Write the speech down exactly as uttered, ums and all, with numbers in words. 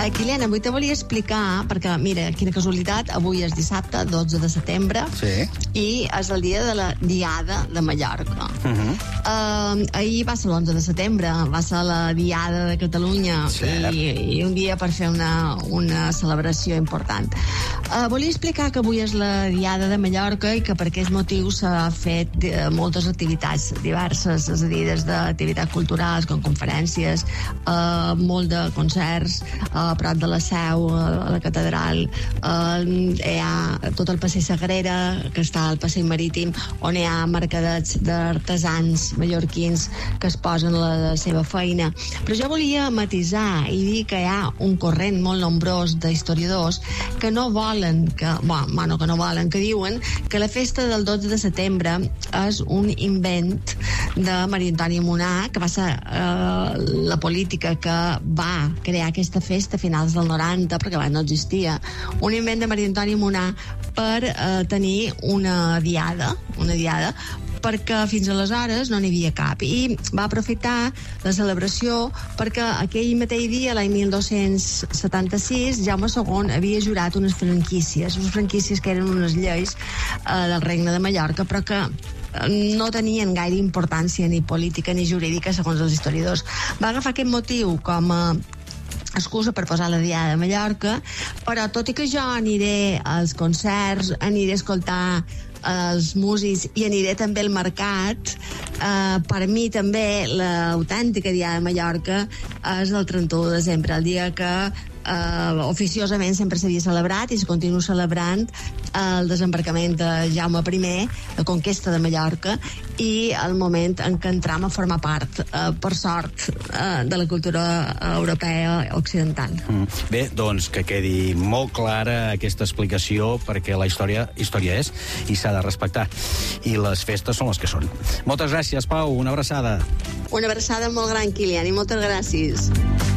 Uh, Kilian, avui te volia explicar, perquè, mira, quina casualitat, avui és dissabte, dotze de setembre, sí. i és el dia de la Diada de Mallorca. Uh -huh. uh, ahir va ser l'onze de setembre, va ser la Diada de Catalunya, sí. i, i un dia per fer una, una celebració important. Uh, volia explicar que avui és la Diada de Mallorca i que per aquest motiu s'ha fet uh, moltes activitats diverses, és a dir, des d'activitats culturals com conferències, uh, molt de concerts a prop de la Seu, a la catedral, uh, hi ha tot el passeig Sagrera, que està al passeig marítim, on hi ha mercadets d'artesans mallorquins que es posen la seva feina. Però jo volia matisar i dir que hi ha un corrent molt nombrós d'historiadors que no volen, que, bueno, que no volen, que diuen que la festa del dotze de setembre és un invent de Maria Antònia Munà, que va ser eh, la política que va crear aquesta festa a finals del noranta, perquè abans no existia. Un invent de Maria Antònia Munà per eh, tenir una diada, una diada, perquè fins aleshores no n'hi havia cap, i va aprofitar la celebració perquè aquell mateix dia, l'any mil dos-cents setanta-sis, Jaume segon havia jurat unes franquícies, unes franquícies que eren unes lleis eh, del Regne de Mallorca, però que no tenien gaire importància ni política ni jurídica, segons els historiadors. Va agafar aquest motiu com a excusa per posar la Diada de Mallorca, però tot i que jo aniré als concerts, aniré a escoltar els músics i aniré també al mercat, eh, per mi també l'autèntica Diada de Mallorca és el trenta-u de desembre, el dia que Uh, oficiosament sempre s'havia celebrat i se continua celebrant el desembarcament de Jaume primer, la conquesta de Mallorca, i el moment en què entram a formar part, uh, per sort, uh, de la cultura europea occidental. Mm. Bé, doncs que quedi molt clara aquesta explicació, perquè la història història és i s'ha de respectar, i les festes són les que són. Moltes gràcies, Pau, una abraçada. Una abraçada molt gran, Kilian, i moltes gràcies.